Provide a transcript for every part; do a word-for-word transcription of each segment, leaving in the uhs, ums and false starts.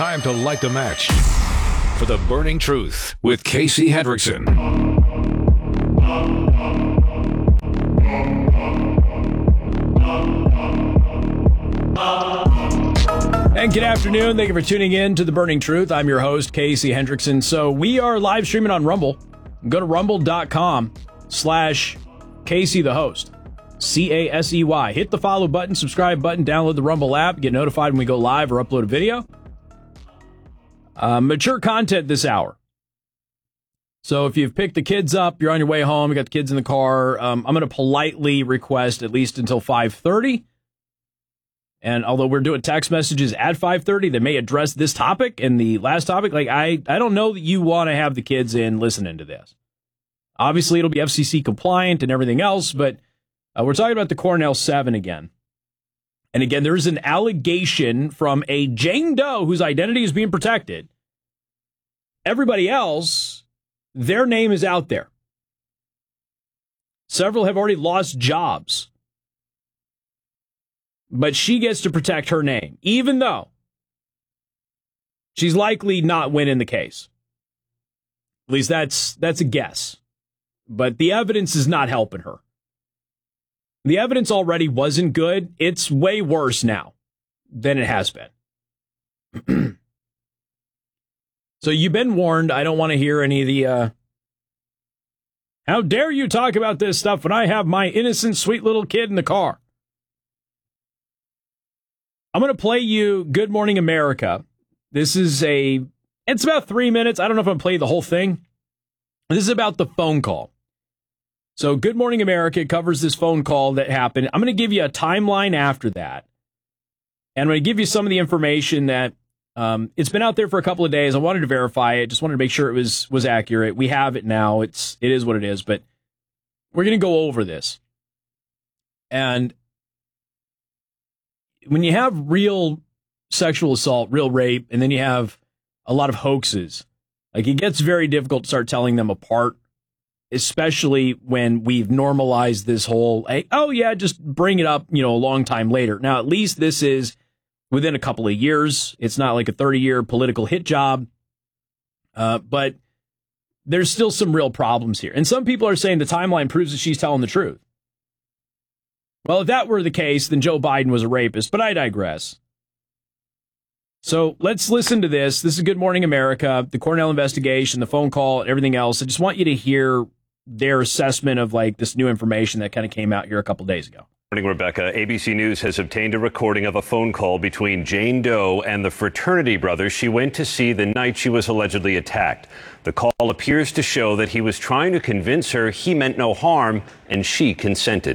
Time to light the match for the burning truth with Casey Hendrickson. And good afternoon. Thank you for tuning in to The Burning Truth. I'm your host, Casey Hendrickson. So we are live streaming on Rumble. Go to rumble.com slash Casey the host. C A S E Y. Hit the follow button, subscribe button, download the Rumble app, get notified when we go live or upload a video. Uh, mature content this hour. So if you've picked the kids up, you're on your way home, you got the kids in the car, um, I'm going to politely request at least until five thirty. And although we're doing text messages at five thirty that may address this topic and the last topic, like I, I don't know that you want to have the kids in listening to this. Obviously, it'll be F C C compliant and everything else, but uh, we're talking about the Cornell seven again. And again, there's an allegation from a Jane Doe whose identity is being protected. Everybody else, their name is out there. Several have already lost jobs. But she gets to protect her name, even though she's likely not winning the case. At least that's that's a guess. But the evidence is not helping her. The evidence already wasn't good. It's way worse now than it has been. So you've been warned. I don't want to hear any of the, uh, how dare you talk about this stuff when I have my innocent, sweet little kid in the car. I'm going to play you Good Morning America. This is a, it's about three minutes. I don't know if I'm going to play the whole thing. This is about the phone call. So Good Morning America covers this phone call that happened. I'm going to give you a timeline after that. And I'm going to give you some of the information that um, it's been out there for a couple of days. I wanted to verify it. Just wanted to make sure it was was accurate. We have it now. It's it is what it is. But we're going to go over this. And when you have real sexual assault, real rape, and then you have a lot of hoaxes, like it gets very difficult to start telling them apart. Especially when we've normalized this whole, hey, oh, yeah, just bring it up, you know, a long time later. Now, at least this is within a couple of years. It's not like a thirty-year political hit job. Uh, but there's still some real problems here. And some people are saying the timeline proves that she's telling the truth. Well, if that were the case, then Joe Biden was a rapist. But I digress. So let's listen to this. This is Good Morning America, the Cornell investigation, the phone call, and everything else. I just want you to hear their assessment of like this new information that kind of came out here a couple days ago. Morning, Rebecca. A B C News has obtained a recording of a phone call between Jane Doe and the fraternity brothers she went to see the night she was allegedly attacked. The call appears to show that he was trying to convince her he meant no harm and she consented.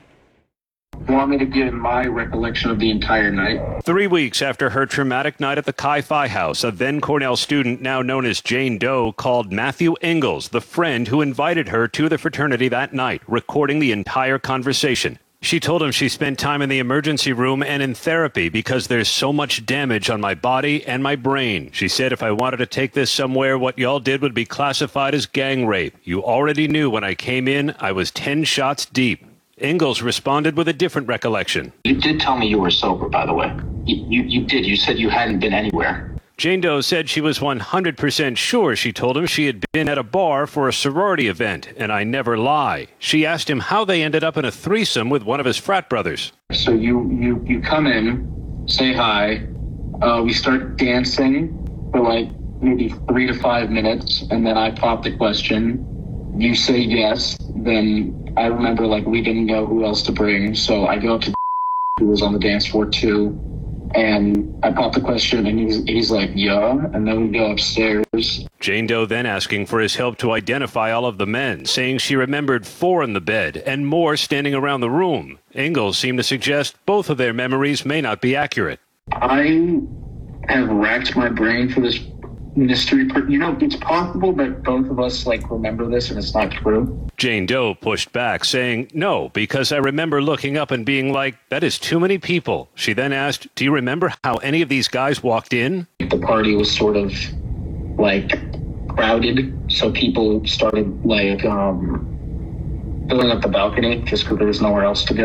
You want me to give my recollection of the entire night? Three weeks after her traumatic night at the Chi-Phi house, a then Cornell student, now known as Jane Doe, called Matthew Ingalls, the friend who invited her to the fraternity that night, recording the entire conversation. She told him she spent time in the emergency room and in therapy because there's so much damage on my body and my brain. She said if I wanted to take this somewhere, what y'all did would be classified as gang rape. You already knew when I came in, I was ten shots deep. Ingalls responded with a different recollection. You did tell me you were sober, by the way. You, you, you did. You said you hadn't been anywhere. Jane Doe said she was one hundred percent sure she told him she had been at a bar for a sorority event, and I never lie. She asked him how they ended up in a threesome with one of his frat brothers. So you, you, you come in, say hi, uh, we start dancing for like maybe three to five minutes, and then I pop the question. You say yes, then I remember, like, we didn't know who else to bring, so I go up to who was on the dance floor, too, and I pop the question, and he's, he's like, yeah, and then we go upstairs. Jane Doe then asking for his help to identify all of the men, saying she remembered four in the bed and more standing around the room. Ingalls seemed to suggest both of their memories may not be accurate. I have racked my brain for this mystery. Per- you know, it's possible that both of us, like, remember this and it's not true. Jane Doe pushed back, saying, no, because I remember looking up and being like, that is too many people. She then asked, do you remember how any of these guys walked in? The party was sort of, like, crowded, so people started, like, um, filling up the balcony just because there was nowhere else to go.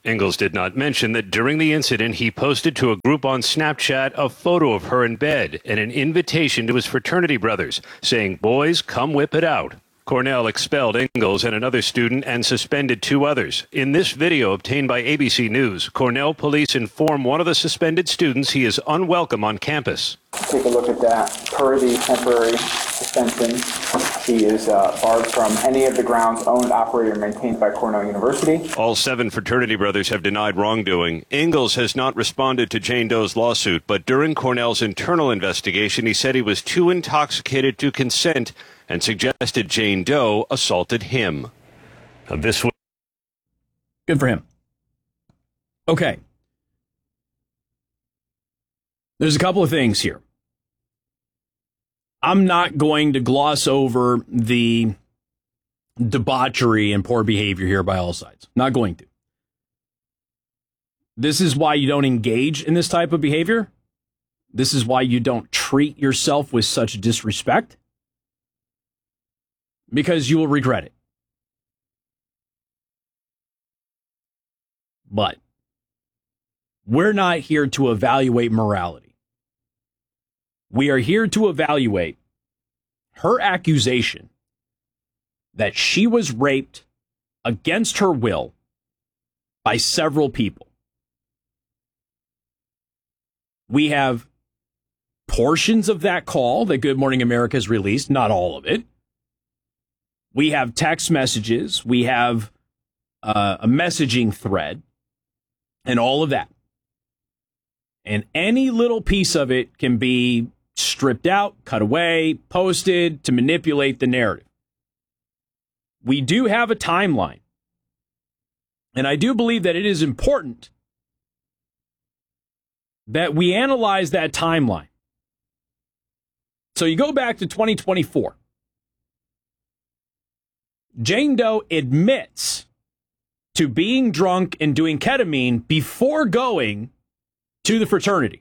Ingalls did not mention that during the incident, he posted to a group on Snapchat a photo of her in bed and an invitation to his fraternity brothers, saying, "Boys, come whip it out." Cornell expelled Ingalls and another student and suspended two others. In this video obtained by A B C News, Cornell police inform one of the suspended students he is unwelcome on campus. Take a look at that. Per the temporary suspension, he is uh, barred from any of the grounds owned, operated, or maintained by Cornell University. All seven fraternity brothers have denied wrongdoing. Ingalls has not responded to Jane Doe's lawsuit, but during Cornell's internal investigation, he said he was too intoxicated to consent and suggested Jane Doe assaulted him. Now, this was good for him. Okay. There's a couple of things here. I'm not going to gloss over the debauchery and poor behavior here by all sides. Not going to. This is why you don't engage in this type of behavior. This is why you don't treat yourself with such disrespect. Because you will regret it. But we're not here to evaluate morality. We are here to evaluate her accusation that she was raped against her will by several people. We have portions of that call that Good Morning America has released, not all of it. We have text messages. We have uh, a messaging thread and all of that. And any little piece of it can be stripped out, cut away, posted to manipulate the narrative. We do have a timeline. And I do believe that it is important that we analyze that timeline. So you go back to twenty twenty-four. Jane Doe admits to being drunk and doing ketamine before going to the fraternity.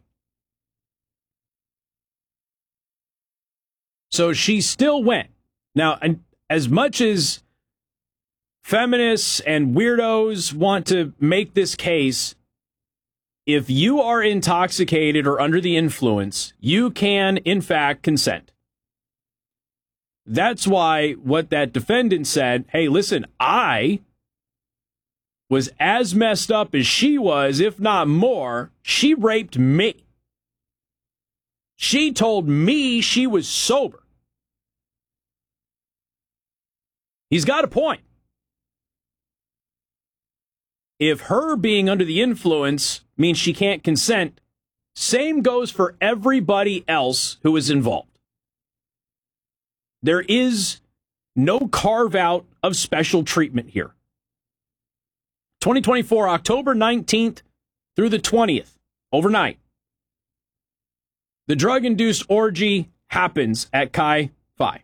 So she still went. Now, and as much as feminists and weirdos want to make this case, if you are intoxicated or under the influence, you can, in fact, consent. That's why what that defendant said, hey, listen, I was as messed up as she was, if not more. She raped me. She told me she was sober. He's got a point. If her being under the influence means she can't consent, same goes for everybody else who is involved. There is no carve-out of special treatment here. twenty twenty-four, October nineteenth through the twentieth, overnight. The drug-induced orgy happens at Chi Phi.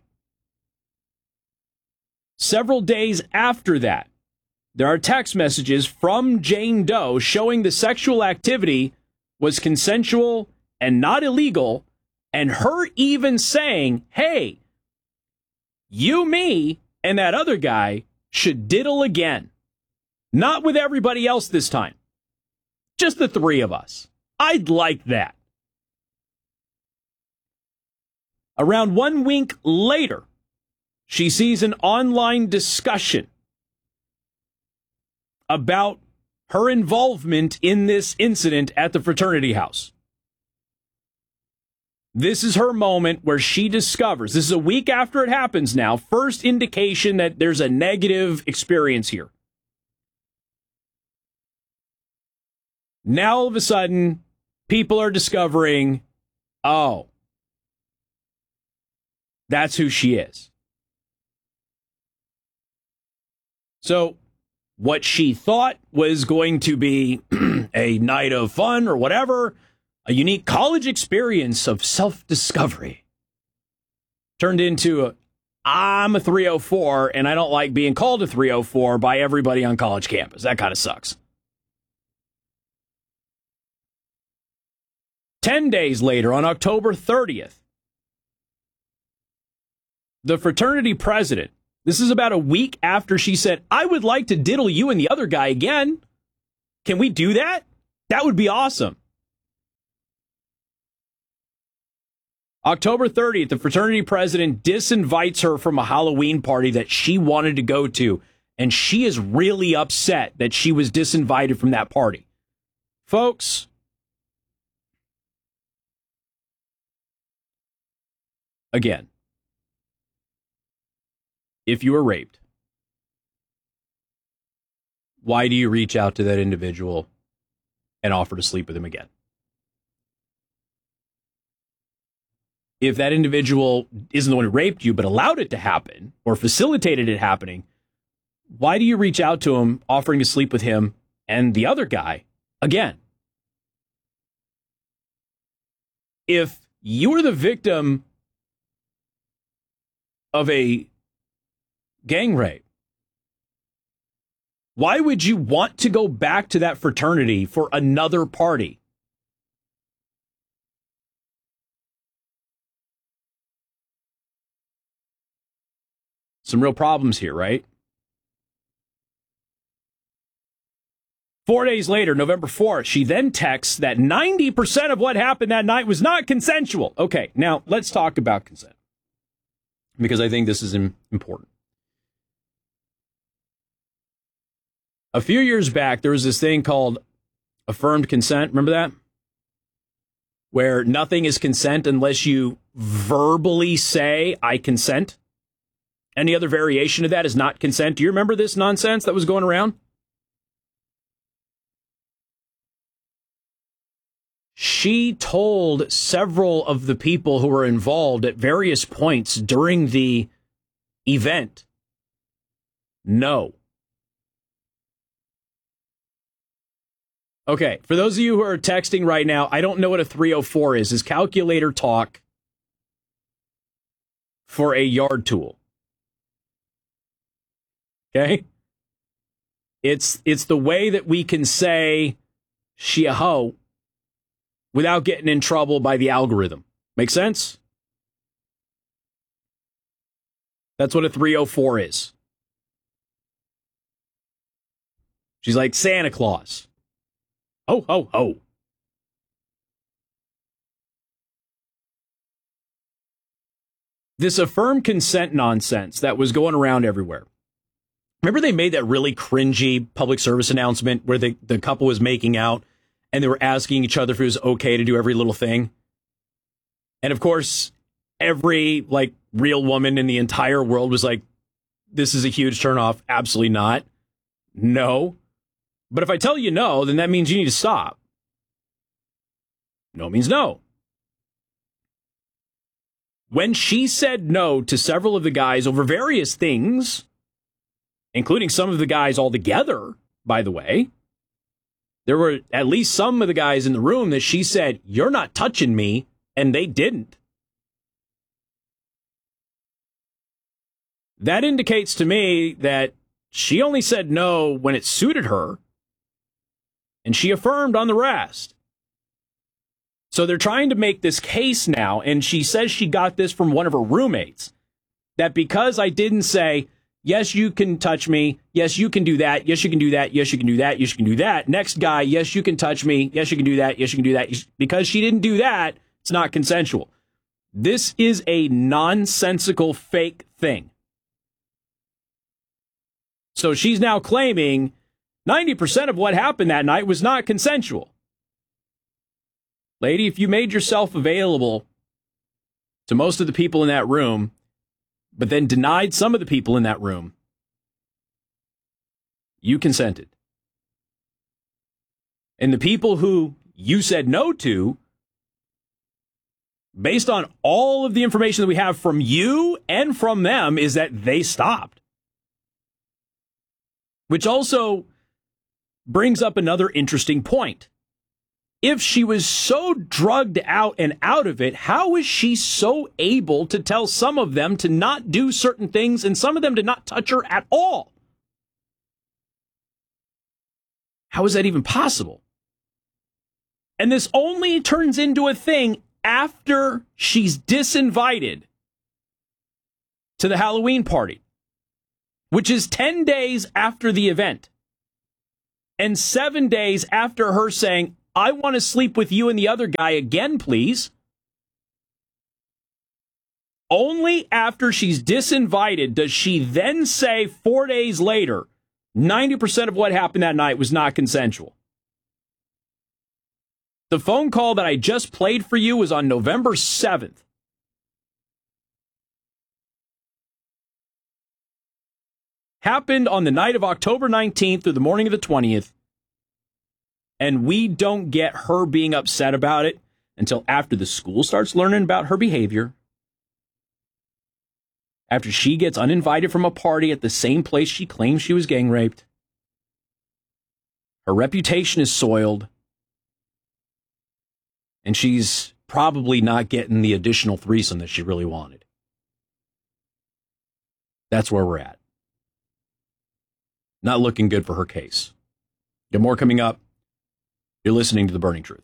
Several days after that, there are text messages from Jane Doe showing the sexual activity was consensual and not illegal, and her even saying, hey, you, me, and that other guy should diddle again. Not with everybody else this time. Just the three of us. I'd like that. Around one week later, she sees an online discussion about her involvement in this incident at the fraternity house. This is her moment where she discovers, this is a week after it happens now, first indication that there's a negative experience here. Now, all of a sudden, people are discovering, oh, that's who she is. So, what she thought was going to be a night of fun or whatever, a unique college experience of self-discovery, turned into a, I'm a three oh four and I don't like being called a three oh four by everybody on college campus. That kind of sucks. Ten days later, on October thirtieth, the fraternity president, this is about a week after she said, I would like to diddle you and the other guy again. Can we do that? That would be awesome. October thirtieth, the fraternity president disinvites her from a Halloween party that she wanted to go to, and she is really upset that she was disinvited from that party. Folks, again, if you were raped, why do you reach out to that individual and offer to sleep with him again? If that individual isn't the one who raped you, but allowed it to happen or facilitated it happening, why do you reach out to him, offering to sleep with him and the other guy again? If you were the victim of a gang rape, why would you want to go back to that fraternity for another party? Some real problems here, right? Four days later, November fourth, she then texts that ninety percent of what happened that night was not consensual. Okay, now let's talk about consent, because I think this is important. A few years back, there was this thing called affirmed consent. Remember that? Where nothing is consent unless you verbally say, I consent. Any other variation of that is not consent. Do you remember this nonsense that was going around? She told several of the people who were involved at various points during the event, no. Okay, for those of you who are texting right now, I don't know what a three oh four is. Is calculator talk for a yard tool. Okay? It's it's the way that we can say she a hoe without getting in trouble by the algorithm. Make sense? That's what a three oh four is. She's like Santa Claus. Ho, ho, ho. This affirmed consent nonsense that was going around everywhere. Remember they made that really cringy public service announcement where the, the couple was making out and they were asking each other if it was okay to do every little thing? And of course, every like real woman in the entire world was like, this is a huge turnoff. Absolutely not. No. But if I tell you no, then that means you need to stop. No means no. When she said no to several of the guys over various things, including some of the guys altogether, by the way, there were at least some of the guys in the room that she said, you're not touching me, and they didn't. That indicates to me that she only said no when it suited her, and she affirmed on the rest. So they're trying to make this case now, and she says she got this from one of her roommates, that because I didn't say, yes, you can touch me, yes, you can do that, yes, you can do that, yes, you can do that, yes, you can do that. Next guy, yes, you can touch me, yes, you can do that, yes, you can do that. Because she didn't do that, it's not consensual. This is a nonsensical fake thing. So she's now claiming ninety percent of what happened that night was not consensual. Lady, if you made yourself available to most of the people in that room, but then denied some of the people in that room, you consented. And the people who you said no to, based on all of the information that we have from you and from them, is that they stopped. Which also brings up another interesting point. If she was so drugged out and out of it, how is she so able to tell some of them to not do certain things and some of them to not touch her at all? How is that even possible? And this only turns into a thing after she's disinvited to the Halloween party, which is ten days after the event. and seven days after her saying, I want to sleep with you and the other guy again, please. Only after she's disinvited does she then say four days later, ninety percent of what happened that night was not consensual. The phone call that I just played for you was on November seventh. Happened on the night of October nineteenth through the morning of the twentieth. And we don't get her being upset about it until after the school starts learning about her behavior. After she gets uninvited from a party at the same place she claims she was gang raped. Her reputation is soiled. And she's probably not getting the additional threesome that she really wanted. That's where we're at. Not looking good for her case. Got more coming up. You're listening to The Burning Truth.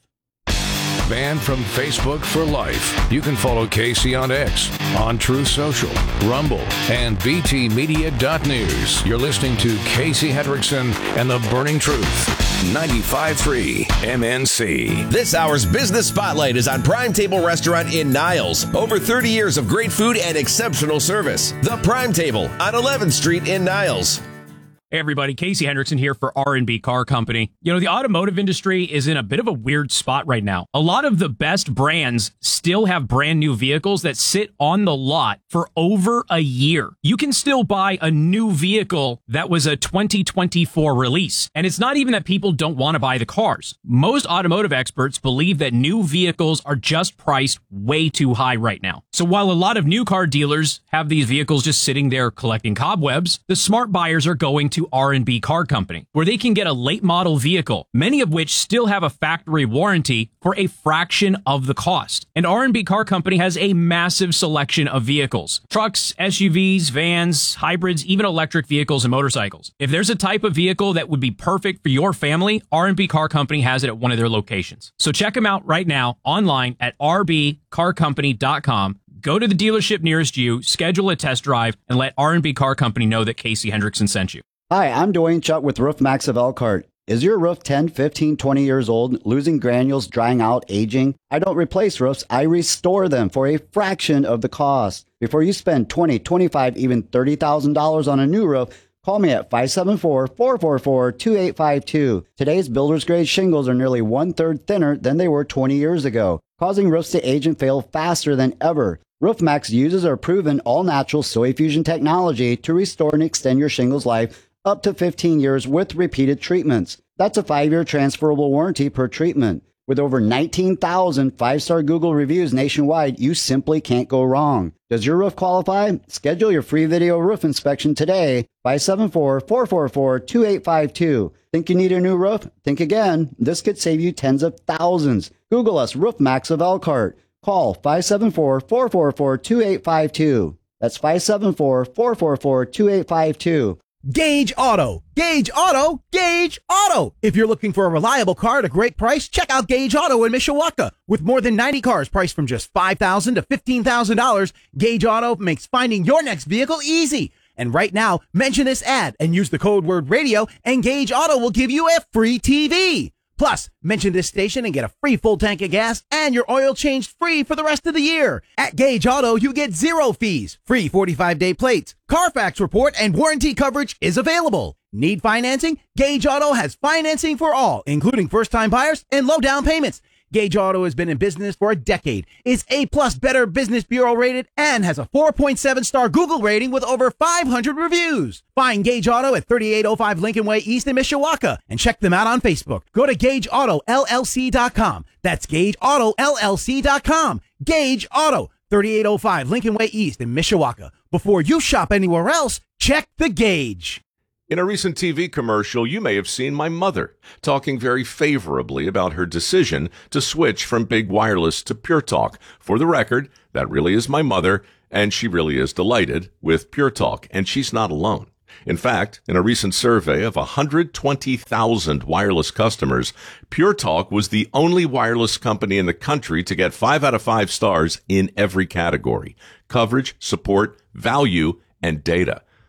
Banned from Facebook for life. You can follow Casey on X, on Truth Social, Rumble, and B T Media dot news. You're listening to Casey Hendrickson and The Burning Truth. ninety-five point three M N C. This hour's Business Spotlight is on Prime Table Restaurant in Niles. Over thirty years of great food and exceptional service. The Prime Table on eleventh Street in Niles. Hey everybody, Casey Hendrickson here for R and B Car Company. You know, the automotive industry is in a bit of a weird spot right now. A lot of the best brands still have brand new vehicles that sit on the lot for over a year. You can still buy a new vehicle that was a twenty twenty-four release. And it's not even that people don't want to buy the cars. Most automotive experts believe that new vehicles are just priced way too high right now. So while a lot of new car dealers have these vehicles just sitting there collecting cobwebs, the smart buyers are going to R and B Car Company, where they can get a late model vehicle, many of which still have a factory warranty for a fraction of the cost. And R and B Car Company has a massive selection of vehicles: trucks, S U Vs, vans, hybrids, even electric vehicles and motorcycles. If there's a type of vehicle that would be perfect for your family, R and B Car Company has it at one of their locations. So check them out right now online at r b car company dot com. Go to the dealership nearest you, schedule a test drive, and let R and B Car Company know that Casey Hendrickson sent you. Hi, I'm Dwayne Chuck with Roof Max of Elkhart. Is your roof ten, fifteen, twenty years old, losing granules, drying out, aging? I don't replace roofs, I restore them for a fraction of the cost. Before you spend twenty, twenty-five, even thirty thousand dollars on a new roof, call me at five seven four, four four four, two eight five two. Today's builder's grade shingles are nearly one-third thinner than they were twenty years ago, causing roofs to age and fail faster than ever. RoofMax uses our proven all-natural Soy Fusion technology to restore and extend your shingles life up to fifteen years with repeated treatments. That's a five-year transferable warranty per treatment. With over nineteen thousand five-star Google reviews nationwide, you simply can't go wrong. Does your roof qualify? Schedule your free video roof inspection today. five seven four, four four four, two eight five two. Think you need a new roof? Think again. This could save you tens of thousands. Google us, Roof Max of Elkhart. Call five seven four, four four four, two eight five two. That's five seven four, four four four, two eight five two. Gage Auto. Gage Auto. Gage Auto. If you're looking for a reliable car at a great price, check out Gage Auto in Mishawaka. With more than ninety cars priced from just five thousand dollars to fifteen thousand dollars, Gage Auto makes finding your next vehicle easy. And right now, mention this ad and use the code word radio, and Gage Auto will give you a free T V. Plus, mention this station and get a free full tank of gas and your oil changed free for the rest of the year. At Gage Auto, you get zero fees, free forty-five day plates, Carfax report, and warranty coverage is available. Need financing? Gage Auto has financing for all, including first-time buyers and low down payments. Gage Auto has been in business for a decade, is A-plus Better Business Bureau rated, and has a four point seven star Google rating with over five hundred reviews. Find Gage Auto at thirty-eight oh five Lincoln Way East in Mishawaka and check them out on Facebook. Go to gage auto L L C dot com. That's gage auto L L C dot com. Gage Auto, thirty-eight oh five Lincoln Way East in Mishawaka. Before you shop anywhere else, check the Gage. In a recent T V commercial, you may have seen my mother talking very favorably about her decision to switch from Big Wireless to Pure Talk. For the record, that really is my mother, and she really is delighted with Pure Talk, and she's not alone. In fact, in a recent survey of one hundred twenty thousand wireless customers, Pure Talk was the only wireless company in the country to get five out of five stars in every category: coverage, support, value, and data.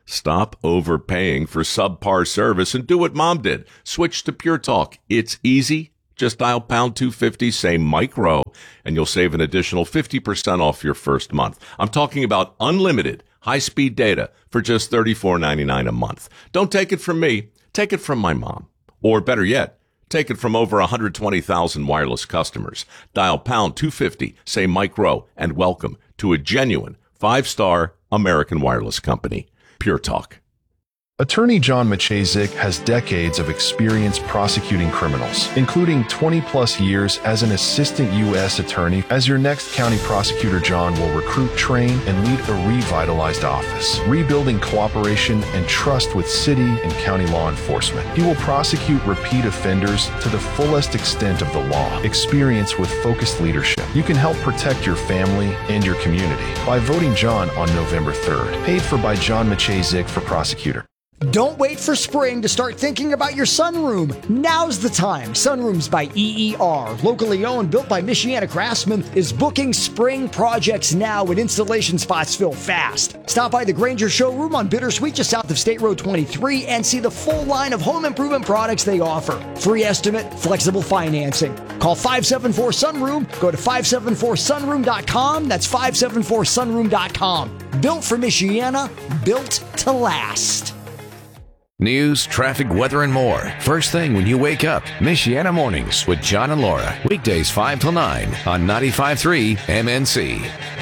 Stop overpaying for subpar service and do what Mom did. Switch to Pure Talk. It's easy. Just dial pound two fifty, say micro, and you'll save an additional fifty percent off your first month. I'm talking about unlimited high-speed data for just thirty-four ninety-nine a month. Don't take it from me. Take it from my mom. Or better yet, take it from over one hundred twenty thousand wireless customers. Dial pound two fifty, say micro, and welcome to a genuine five-star American wireless company. Pure Talk. Attorney John Maciejczyk has decades of experience prosecuting criminals, including twenty plus years as an assistant U S attorney. As your next county prosecutor, John will recruit, train, and lead a revitalized office, rebuilding cooperation and trust with city and county law enforcement. He will prosecute repeat offenders to the fullest extent of the law. Experience with focused leadership. You can help protect your family and your community by voting John on November third. Paid for by John Maciejczyk for prosecutor. Don't wait for spring to start thinking about your sunroom. Now's the time. Sunrooms by E E R, locally owned, built by Michiana craftsmen, is booking spring projects now when installation spots fill fast. Stop by the Granger Showroom on Bittersweet just south of State Road twenty-three and see the full line of home improvement products they offer. Free estimate, flexible financing. Call five seven four sunroom. Go to five seven four sunroom dot com. That's five seven four sunroom dot com. Built for Michiana, built to last. News, traffic, weather, and more. First thing when you wake up, Michiana Mornings with John and Laura. Weekdays five till nine on ninety-five point three M N C.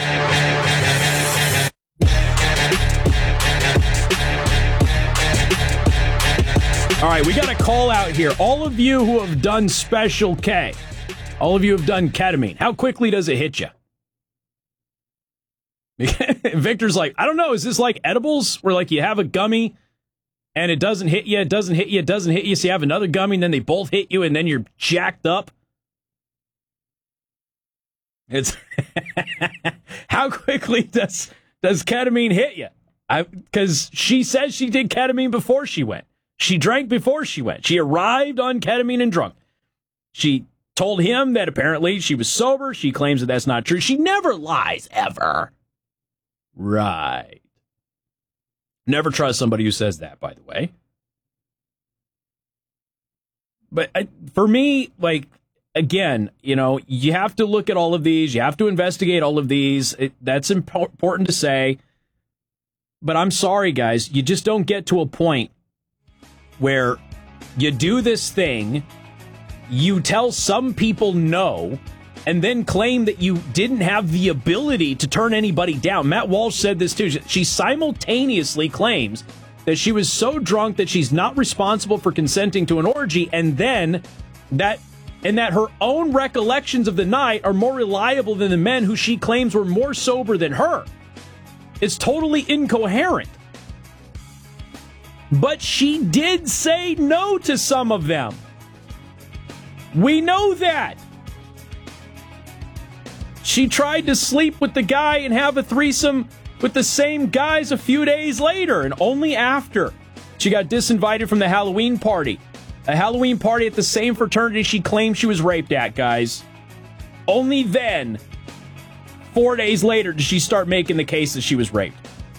All right, we got a call out here. All of you who have done Special K, all of you have done ketamine. How quickly does it hit you? Victor's like, I don't know. Is this like edibles where like you have a gummy and it doesn't hit you, it doesn't hit you, it doesn't hit you, so you have another gummy, and then they both hit you, and then you're jacked up? It's how quickly does does ketamine hit you? Because she says she did ketamine before she went. She drank before she went. She arrived on ketamine and drunk. She told him that apparently she was sober. She claims that that's not true. She never lies, ever. Right. Never trust somebody who says that, by the way. But I, for me, like, again, you know, you have to look at all of these. You have to investigate all of these. It, that's impo- important to say. But I'm sorry, guys. You just don't get to a point where you do this thing, you tell some people no, and then claim that you didn't have the ability to turn anybody down. Matt Walsh said this too. She simultaneously claims that she was so drunk that she's not responsible for consenting to an orgy, and then that and that her own recollections of the night are more reliable than the men who she claims were more sober than her. It's totally incoherent. But she did say no to some of them. We know that. She tried to sleep with the guy and have a threesome with the same guys a few days later, and only after she got disinvited from the Halloween party. A Halloween party at the same fraternity she claimed she was raped at, guys. Only then, four days later, did she start making the case that she was raped.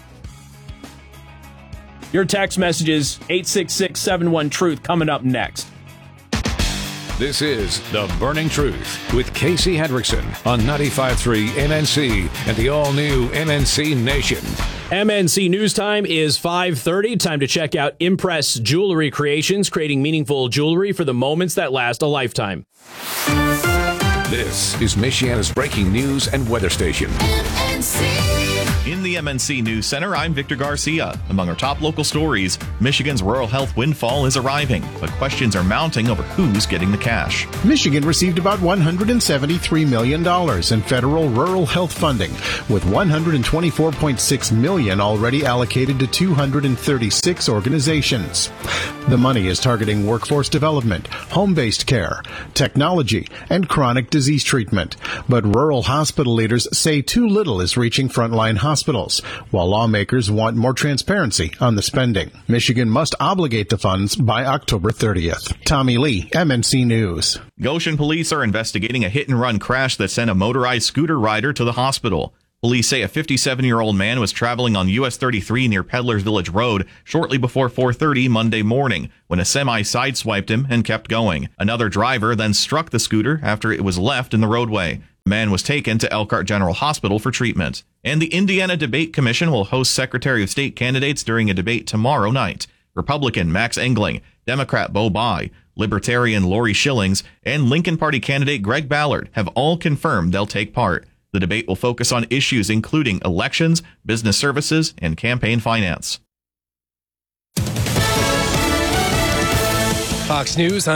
Your text messages, eight six six, seven one, truth, coming up next. This is The Burning Truth with Casey Hendrickson on ninety-five point three M N C and the all-new M N C Nation. M N C News Time is five thirty. Time to check out Impress Jewelry Creations, creating meaningful jewelry for the moments that last a lifetime. This is Michiana's breaking news and weather station. M N C. In the M N C News Center, I'm Victor Garcia. Among our top local stories, Michigan's rural health windfall is arriving, but questions are mounting over who's getting the cash. Michigan received about one hundred seventy-three million dollars in federal rural health funding, with one hundred twenty-four point six million dollars already allocated to two hundred thirty-six organizations. The money is targeting workforce development, home-based care, technology, and chronic disease treatment. But rural hospital leaders say too little is reaching frontline hospitals, while lawmakers want more transparency on the spending. Michigan must obligate the funds by October thirtieth. Tommy Lee, M N C News. Goshen police are investigating a hit-and-run crash that sent a motorized scooter rider to the hospital. Police say a fifty-seven-year-old man was traveling on U S thirty-three near Peddlers Village Road shortly before four thirty Monday morning when a semi sideswiped him and kept going. Another driver then struck the scooter after it was left in the roadway. The man was taken to Elkhart General Hospital for treatment. And the Indiana Debate Commission will host Secretary of State candidates during a debate tomorrow night. Republican Max Engling, Democrat Bo Bai, Libertarian Lori Schillings, and Lincoln Party candidate Greg Ballard have all confirmed they'll take part. The debate will focus on issues including elections, business services, and campaign finance. Fox News, I'm